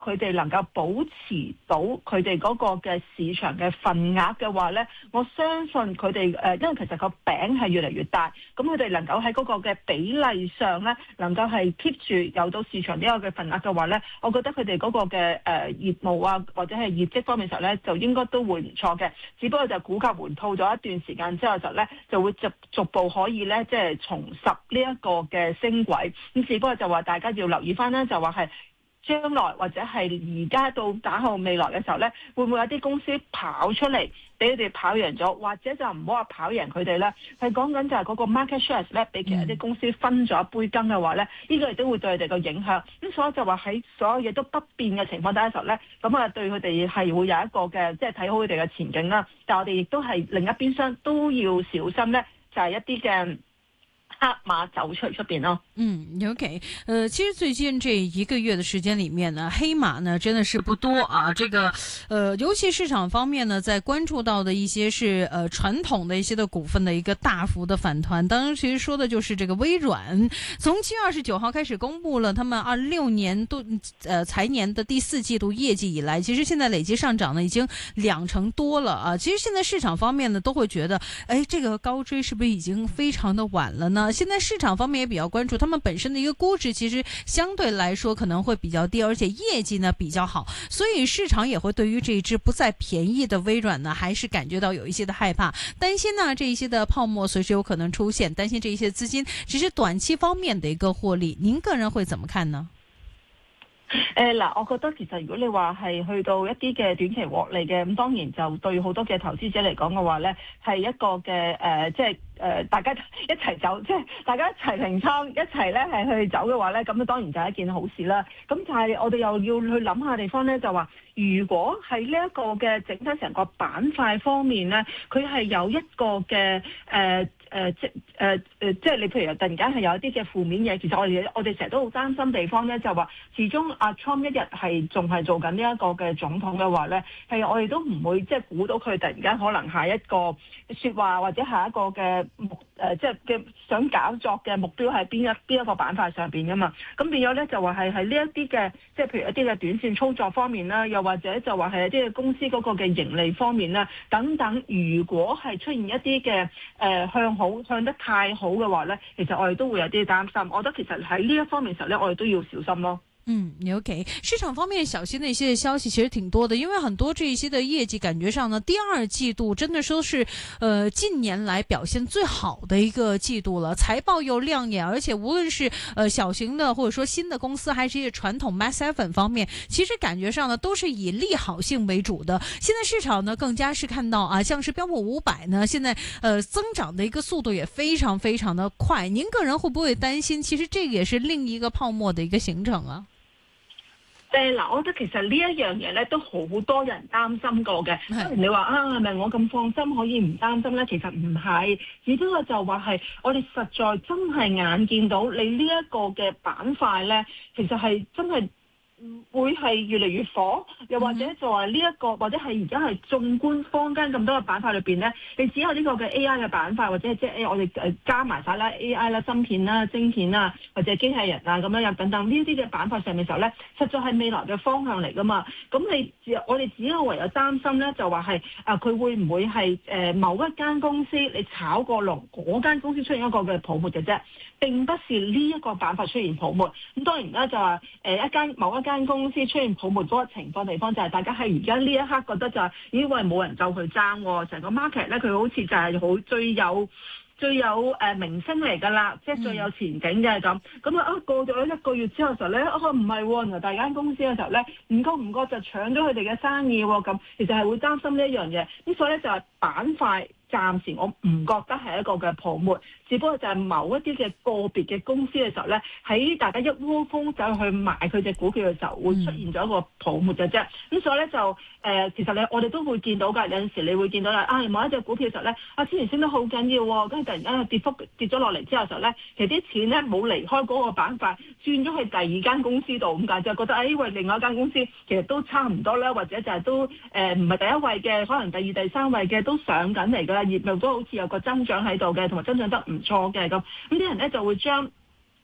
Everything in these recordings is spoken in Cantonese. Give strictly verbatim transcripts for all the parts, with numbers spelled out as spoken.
佢哋能夠保持到佢哋嗰個嘅市場嘅份額嘅話咧，我相信佢哋誒，因為其實個餅係越嚟越大，咁佢哋能夠喺嗰個嘅比例上咧，能夠係 keep 住有到市場呢個嘅份額嘅話咧，我覺得佢哋嗰個嘅誒業務啊，或者係業績方面時候咧，就應該都會唔錯嘅。只不過就股價回吐咗一段時間之後就咧，就會逐逐步可以咧，即係重拾呢一個嘅升軌。咁只不過就話大家要留意翻啦，就話係將來或者係而家到打後未來嘅時候咧，會唔會有啲公司跑出嚟俾佢哋跑贏咗，或者就唔好話跑贏佢哋咧，係講緊就係嗰個 market shares 咧，俾其他啲公司分咗一杯羹嘅話咧，呢、這個亦都會對佢哋個影響。咁所以就話喺所有嘢都不變嘅情況底下嘅時候咧，咁啊對佢哋係會有一個嘅即係睇好佢哋嘅前景啦。但係我哋亦都係另一邊廂都要小心咧，就係、是、一啲嘅黑馬走出出邊咯。 嗯 ，OK， 呃，其實最近這一個月的時間裏面呢，黑馬呢真的是不多啊。這個，呃，尤其市場方面呢，在關注到的一些是呃傳統的一些的股份的一個大幅的反彈。當然，其實說的就是這個微軟，從七月二十九號開始公布了他們二六年度呃財年的第四季度業績以來，其實現在累計上漲呢已經兩成多了啊。其實現在市場方面呢都會覺得，哎，這個高追是不是已經非常的晚了呢？現在市場方面也比較關注他們本身的一個估值，其實相對來說可能會比較低，而且業績呢比較好，所以市場也會對於這一支不再便宜的微軟呢，還是感覺到有一些的害怕，擔心呢這一些的泡沫隨時有可能出現，擔心這一些資金只是短期方面的一個獲利。您個人會怎麼看呢？ 誒嗱，我覺得其實如果你話係去到一啲嘅短期獲利嘅，咁當然就對好多嘅投資者嚟講嘅話咧，係一個嘅誒、呃，即係誒、呃、大家一齊走，即係大家一齊平倉，一齊咧係去走嘅話咧，咁當然就係一件好事啦。咁就係我哋又要去諗下地方咧，就話如果喺呢一個嘅整體成個板塊方面咧，佢係有一個嘅誒。呃誒、呃、即誒誒、呃，即係你譬如突然間係有一啲嘅負面嘢，其實我哋我哋成日都好擔心地方咧，就話始終阿 Trump 一日係仲係做緊呢一個嘅總統嘅話咧，係我哋都唔會即係估到佢突然間可能下一個説話或者下一個嘅目誒即係嘅想搞作嘅目標係邊一邊一個板塊上邊噶嘛。咁變咗咧就話係喺呢一啲嘅即係譬如一啲嘅短線操作方面啦，又或者就話係一啲嘅公司嗰個嘅盈利方面啦等等，如果係出現一啲嘅誒向好向得太好嘅話咧，其實我哋都會有啲擔心。我覺得其實喺呢一方面時候咧，我哋都要小心咯。 嗯 ，OK， 市場方面小心的一些消息其實挺多的，因為很多這一些的業績感覺上呢，第二季度真的說是，呃，近年來表現最好的一個季度了，財報又亮眼，而且無論是呃小型的或者說新的公司，還是一些傳統 Mass Seven 方面，其實感覺上呢都是以利好性為主的。現在市場呢更加是看到啊，像是標普五百呢，現在呃增長的一個速度也非常非常的快。您個人會不會擔心？其實這個也是另一個泡沫的一個形成啊。 誒嗱，我覺得其實呢一樣嘢咧都好多人擔心過嘅。當然你話啊，係咪我咁放心可以唔擔心咧？其實唔係，只不過就話係我哋實在真係眼見到你呢一個嘅板塊咧，其實係真係會係越嚟越火，又或者就話呢一個，或者係而家係縱觀坊間咁多嘅板塊裏邊咧，你只有呢個嘅 A I 嘅板塊，或者係即係我哋誒加埋晒啦 A I 啦、芯片啦、晶片啦，或者機械人啊咁樣樣等等呢啲嘅板塊上面嘅時候咧，實在係未來嘅方向嚟噶嘛。咁你只我哋只有唯有擔心咧，就話係啊佢會唔會係誒、呃、某一間公司你炒過龍，嗰間公司出現一個嘅泡沫嘅啫，並不是呢一個板塊出現泡沫。咁當然啦，就話誒、呃、一間某一間間公司出現泡沫嗰個情況地方就係大家喺而家呢一刻覺得就係咦喂冇人夠佢爭喎，成個 market 咧佢好似就係好最有最有誒、呃、明星嚟㗎啦，即係最有前景嘅咁。咁啊啊過咗一個月之後嘅時候咧，啊唔係喎，原來大間公司嘅時候咧唔覺唔覺就搶咗佢哋嘅生意喎，咁其實係會擔心呢一樣嘢。咁所以咧就係板塊。暫時我唔覺得係一個嘅泡沫，只不過就係某一啲嘅個別嘅公司嘅時候咧，喺大家一窩蜂走去買佢隻股票嘅時候，會出現咗一個泡沫嘅啫。咁所以咧就誒、呃，其實你我哋都會見到㗎，有陣時你會見到啦，啊某一隻股票嘅時候咧，啊之前升得好緊要喎，跟住突然間跌幅跌咗落嚟之後嘅時候咧，其實啲錢咧冇離開嗰個板塊，轉咗去第二間公司度咁解，就覺得誒因為另外一間公司其實都差唔多啦，或者就係都誒唔係第一位嘅，可能第二、第三位嘅都上緊嚟㗎啦。業務都好似有個增長喺度嘅，同埋增長得唔錯嘅咁，咁啲人咧就會將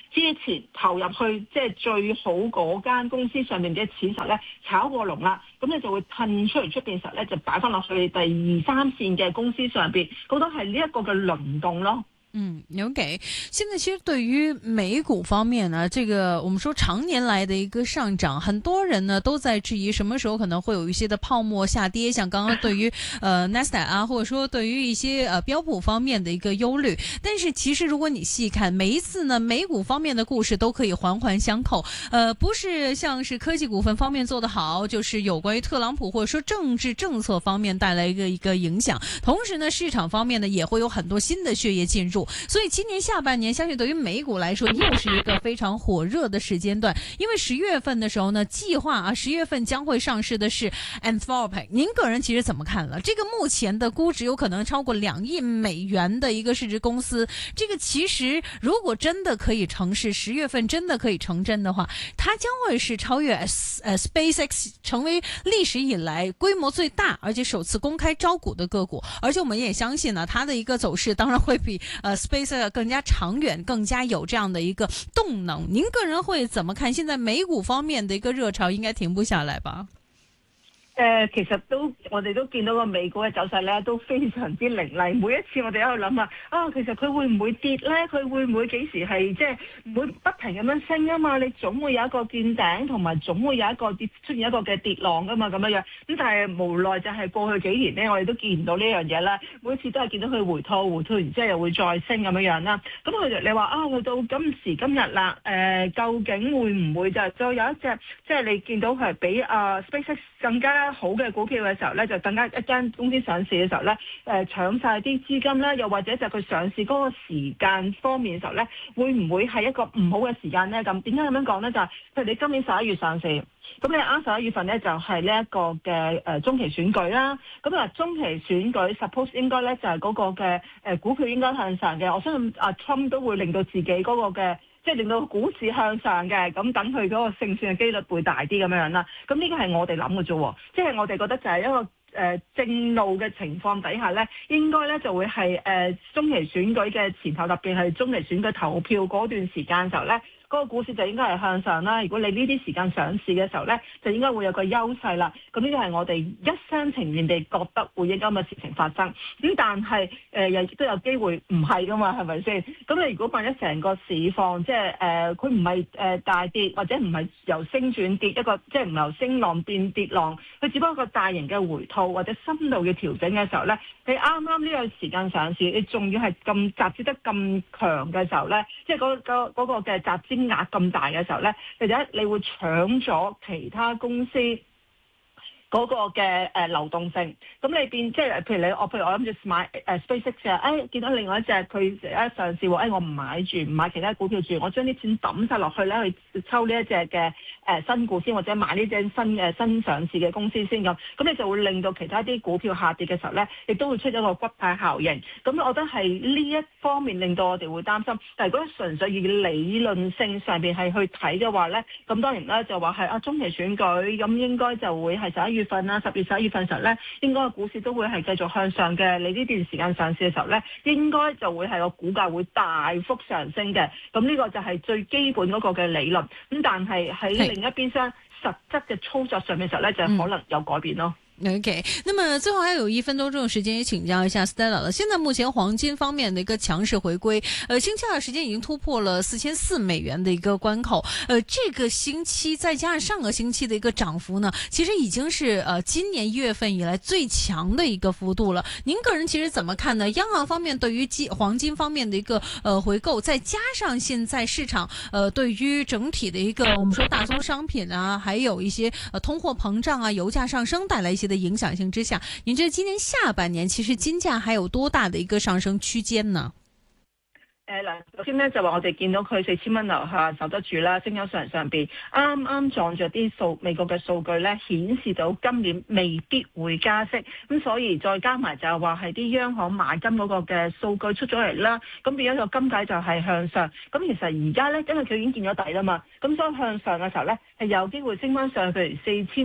之前投入去即係最好嗰間公司上面嘅錢實咧炒過龍啦，咁你就會褪出嚟出邊實咧就擺翻落去第二三線嘅公司上邊，咁都係呢一個嘅輪動咯。 嗯 ，OK。現在其實對於美股方面呢，這個我們說常年來的一個上漲，很多人呢都在質疑什麼時候可能會有一些的泡沫下跌，像剛剛對於呃 Nasdaq 啊，或者說對於一些呃標普方面的一個憂慮。但是其實如果你細看每一次呢，美股方面的故事都可以環環相扣，呃，不是像是科技股份方面做得好，就是有關於特朗普或者說政治政策方面帶來一個一個影響。同時呢，市場方面呢也會有很多新的血液進入。所以今年下半年，相信對於美股來說，又是一個非常火熱的時間段。因為十月份的時候呢，計劃啊，十月份將會上市的是 Anthropic。您個人其實怎麼看了？這個目前的估值有可能超過兩億美元的一個市值公司，這個其實如果真的可以成事，十月份真的可以成真的話，它將會是超越呃 SpaceX， 成為歷史以來規模最大而且首次公開招股的個股。而且我們也相信呢，它的一個走勢當然會比呃 SpaceX 更加長遠，更加有這樣的一個動能。您個人會怎麼看？現在美股方面的一個熱潮應該停不下來吧？ 誒、呃，其實都我哋都見到個美股嘅走勢咧，都非常之凌厲。每一次我哋喺度諗啊，啊，其實佢會唔會跌咧？佢會唔會幾時係即係唔會不停咁樣升啊嘛？你總會有一個見頂，同埋總會有一個跌出現一個嘅跌浪噶嘛，咁樣樣。咁但係無奈就係過去幾年咧，我哋都見唔到呢樣嘢啦。每次都係見到佢回吐，回吐完之後又會再升咁樣樣啦。咁佢就你話啊，去到今時今日啦，誒、呃，究竟會唔會就再有一隻即係你見到係比啊 SpaceX 更加好嘅股票嘅時候咧，就更加一間公司上市嘅時候咧，誒、呃、搶晒啲資金啦，又或者就佢上市嗰個時間方面嘅時候咧，會唔會係一個唔好嘅時間咧？咁點解咁樣講咧？就係、是、譬如你今年十一月上市，咁你啱十一月份咧就係呢一個嘅誒、呃、中期選舉啦。咁啊中期選舉 suppose 應該咧就係、是、嗰個嘅誒、呃、股票應該向上嘅。我相信阿 Trump 都會令到自己嗰個嘅。即係令到股市向上嘅，咁等佢嗰個勝算嘅機率會大啲咁樣樣啦。咁呢個係我哋諗嘅啫，即係我哋覺得就係一個誒、呃、正路嘅情況底下咧，應該咧就會係誒、呃、中期選舉嘅前頭，特別係中期選舉投票嗰段時間嘅時候咧。嗰個股市就應該係向上啦。如果你呢啲時間上市嘅時候呢，就應該會有個優勢啦。咁呢個係我哋一廂情願地覺得會應該咁嘅事情發生。咁但係誒又亦都有機會唔係噶嘛，係咪先？咁你如果萬一成個市況即係誒佢唔係誒大跌，或者唔係由升轉跌一個，即係唔由升浪變跌浪，佢只不過一個大型嘅回吐或者深度嘅調整嘅時候呢，你啱啱呢個時間上市，你仲要係咁集資得咁強嘅時候呢，即係嗰嗰嗰個嘅集資額咁大嘅時候呢，或者你會搶咗其他公司嗰個嘅誒流動性，咁你變即係譬如你我譬如我諗住買誒 SpaceX 啊，誒見到另外一隻佢一上市喎，誒我唔買住，唔買其他股票住，我將啲錢抌晒落去咧去抽呢一隻嘅誒新股先，或者買呢隻新誒新上市嘅公司先咁，咁你就會令到其他啲股票下跌嘅時候咧，亦都會出咗個骨牌效應。咁我覺得係呢一方面令到我哋會擔心。但係如果純粹以理論性上邊係去睇嘅話咧，咁當然啦就話係啊中期選舉咁應該就會係十一月份啦，十月十一月份時候咧，應該個股市都會係繼續向上嘅。你呢段時間上市嘅時候咧，應該就會係個股價會大幅上升嘅。咁呢個就係最基本嗰個嘅理論。咁但係喺另一邊廂實質嘅操作上面時候咧，就可能有改變咯。 OK，那麼最後還有一分多鐘的時間，也請教一下 Stella 了。現在目前黃金方面的一個強勢回歸，呃，星期二時間已經突破了四千四美元的一個關口。呃，這個星期再加上上個星期的一個漲幅呢，其實已經是呃今年一月份以來最強的一個幅度了。您個人其實怎麼看呢？央行方面對於金黃金方面的一個呃回購，再加上現在市場呃對於整體的一個我們說大宗商品啊，還有一些呃通貨膨脹啊、油價上升帶來一些的影響性之下，您覺得今年下半年其實金價還有多大的一個上升區間呢？ 誒嗱，首先咧就話我哋見到佢四千蚊樓下守得住啦，升咗上上邊，啱啱撞着啲數美國嘅數據咧，顯示到今年未必會加息，咁所以再加埋就係話係啲央行買金嗰個嘅數據出咗嚟啦，咁變咗個金價就係向上，咁其實而家咧因為佢已經見咗底啦嘛，咁所以向上嘅時候咧係有機會升翻上譬如四千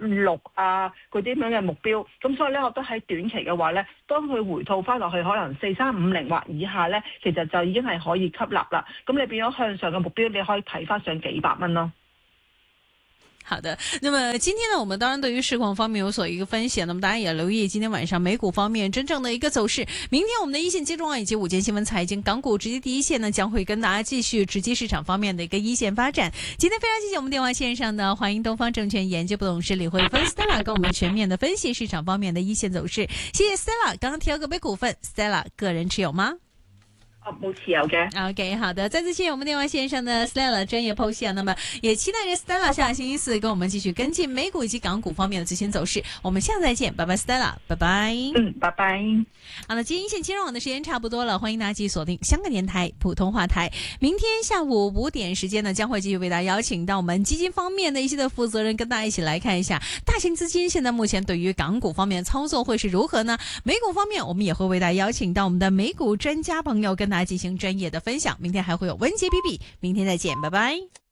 六啊嗰啲咁樣嘅目標。咁所以咧，我覺得喺短期嘅話咧，當佢回吐翻落去可能四三五零或以下咧，其實就已經係可以吸納啦。咁你變咗向上嘅目標，你可以睇翻上幾百蚊咯。 好的，那麼今天呢，我們當然對於市況方面有所一個分析，那麼大家也留意今天晚上美股方面真正的一個走勢。明天我們的一線金融網以及午間新聞財經港股直擊第一線呢，將會跟大家繼續直擊市場方面的一個一線發展。今天非常謝謝我們電話線上的歡迎東方證券研究部董事李慧芬 Stella 跟我們全面的分析市場方面的一線走勢。謝謝 Stella，剛剛提到個別股份 ，Stella 個人持有嗎？ 哦，冇持有嘅。 OK， 好的，再次謝謝我們電話線上的 Stella 專業剖析啊。那麼也期待着 Stella 下星期四跟我們繼續跟進美股以及港股方面的最新走勢。我們下次再見，拜拜 Stella， 拜拜。 嗯，拜拜。 好了，今天一線金融網的時間差不多了，歡迎大家繼續鎖定香港電台普通話台。明天下午五點時間呢，將會繼續為大家邀請到我們基金方面的一些的負責人，跟大家一起來看一下大型資金現在目前對於港股方面的操作會是如何呢？美股方面，我們也會為大家邀請到我們的美股專家朋友跟大家進行專業的分享。明天還會有溫傑比比，明天再見，拜拜。